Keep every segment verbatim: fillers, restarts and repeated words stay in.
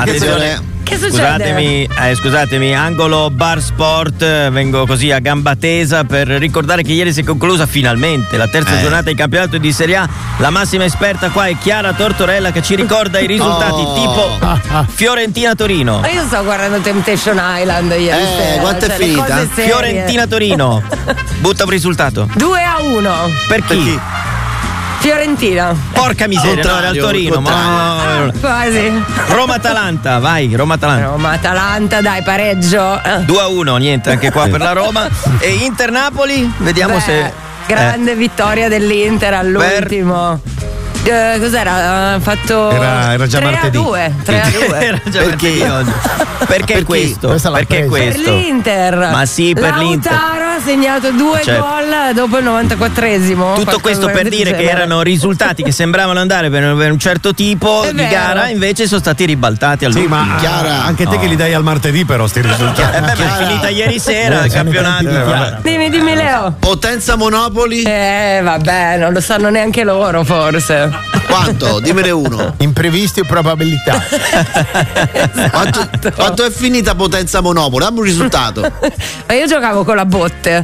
Attenzione. Che succede? Scusatemi, eh, scusatemi, angolo Bar Sport, vengo così a gamba tesa per ricordare che ieri si è conclusa finalmente la terza Eh. giornata di campionato di Serie A. La massima esperta qua è Chiara Tortorella che ci ricorda i risultati Oh. tipo Fiorentina-Torino. Ma io sto guardando Temptation Island ieri Eh, sera. quanto è cioè, le finita? cose serie. Fiorentina-Torino. Butta un risultato. due a uno. Per chi? Fiorentina. Porca miseria, no, era il Contrario, Torino. Ma... Ah, quasi. Roma-Atalanta, vai, Roma-Atalanta. Roma Atalanta, dai, pareggio. Eh. due a uno, niente anche qua per la Roma. E Inter-Napoli, vediamo Beh, se... grande vittoria dell'Inter all'ultimo. Eh, cos'era? Ha fatto Era- era già tre martedì. a due. tre a due. Era già Perché? martedì oggi. Perché Per chi? questo? Questa l'ha Perché presa. Per questo? l'Inter. Ma sì, per l'Inter. Lautaro ha segnato due Certo. gol dopo il novantaquattresimo. Tutto questo per dire che erano risultati che sembravano andare per un certo tipo È di vero. gara, invece sono stati ribaltati Sì, all'ultimo. ma Chiara. anche te che li dai al martedì però sti risultati. Eh beh, ma è Chiara. finita ieri sera Eh, il sono i campionato. tempi di Eh, vabbè. Chiara. Dimmi, dimmi Leo. Potenza Monopoli? Eh, vabbè, non lo sanno neanche loro forse. Quanto? Dimmene uno. Imprevisti e probabilità. Quanto, quanto è finita Potenza Monopoli? Dammi un risultato. Ma io giocavo con la botte.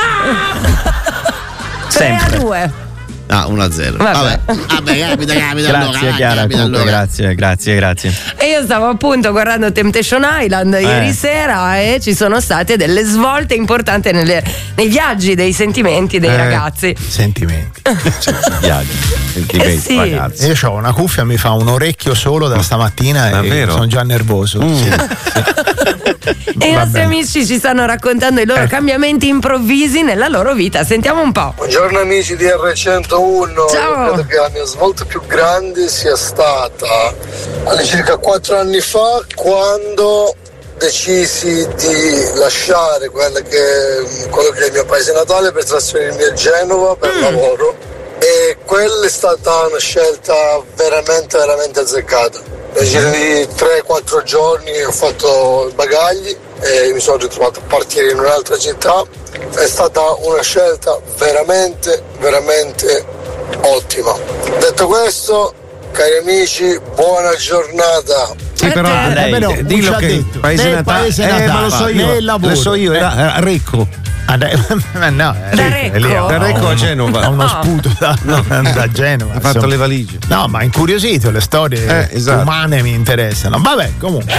tre a Sempre. due. Ah, uno a zero. Vabbè. Vabbè. Vabbè, capita, capita. Grazie allora, Chiara, capita comunque, allora. grazie, grazie, grazie. E io stavo appunto guardando Temptation Island ieri sera e ci sono state delle svolte importanti nelle- nei viaggi dei sentimenti dei Eh, ragazzi. Sentimenti. Viaggi, sentimenti, Eh sì. ragazzi. Io ho una cuffia, mi fa un orecchio solo da stamattina e Davvero? sono già nervoso. Sì. E i Va nostri bene. amici ci stanno raccontando i loro Eh. cambiamenti improvvisi nella loro vita. Sentiamo un po'. Buongiorno amici di R centouno, Ciao. io credo che la mia svolta più grande sia stata all'incirca quattro anni fa quando decisi di lasciare quello che, quello che è il mio paese natale per trasferirmi a Genova per lavoro e quella è stata una scelta veramente veramente azzeccata. Nel giro di tre quattro giorni ho fatto i bagagli e mi sono ritrovato a partire in un'altra città. È stata una scelta veramente, veramente ottima. Detto questo, cari amici, buona giornata. Sì, però Eh, lei, però, eh, non dillo ci ha che detto. paese Nel natale, paese eh, natale, ma lo so io, nel lavoro. lo so io, Eh. era a Recco, Ah, dai, ma no, è Da lì, è lì, Recco? ha da Recco a Genova. ha uno Ah. sputo da, da Genova. Ha fatto insomma. le valigie. No, ma incuriosito, le storie Eh, esatto. umane mi interessano. Vabbè, comunque.